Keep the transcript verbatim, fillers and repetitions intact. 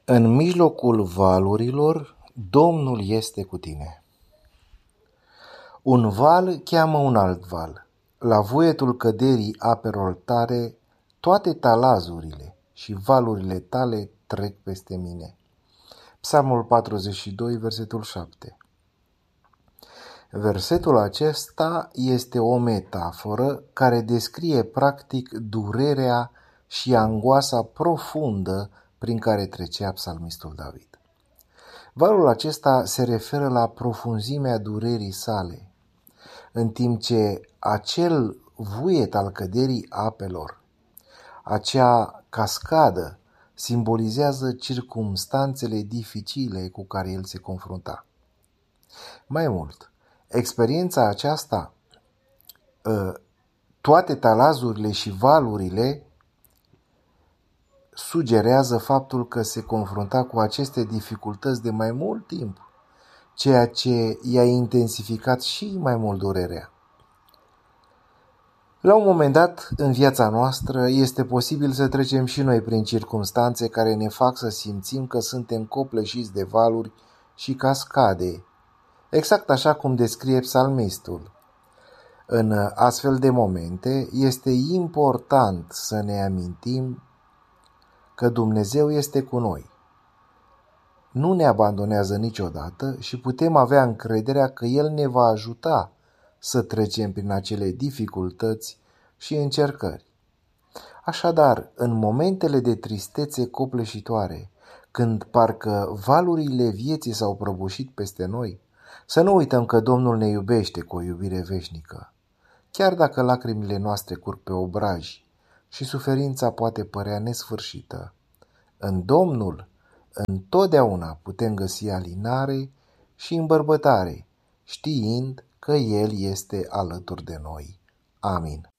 În mijlocul valurilor, Domnul este cu tine. Un val cheamă un alt val. La vuietul căderii apelor tare, toate talazurile și valurile tale trec peste mine. Psalmul patruzeci și doi, versetul șapte. Versetul acesta este o metaforă care descrie practic durerea și angoasa profundă prin care trecea psalmistul David. Valul acesta se referă la profunzimea durerii sale, în timp ce acel vuiet al căderii apelor, acea cascadă, simbolizează circumstanțele dificile cu care el se confrunta. Mai mult, experiența aceasta, toate talazurile și valurile, sugerează faptul că se confrunta cu aceste dificultăți de mai mult timp, ceea ce i-a intensificat și mai mult durerea. La un moment dat, în viața noastră, este posibil să trecem și noi prin circumstanțe care ne fac să simțim că suntem copleșiți de valuri și cascade, exact așa cum descrie psalmistul. În astfel de momente, este important să ne amintim că Dumnezeu este cu noi. Nu ne abandonează niciodată și putem avea încrederea că El ne va ajuta să trecem prin acele dificultăți și încercări. Așadar, în momentele de tristețe copleșitoare, când parcă valurile vieții s-au prăbușit peste noi, să nu uităm că Domnul ne iubește cu o iubire veșnică. Chiar dacă lacrimile noastre curg pe obraji și suferința poate părea nesfârșită, în Domnul întotdeauna putem găsi alinare și îmbărbătare, știind că El este alături de noi. Amin.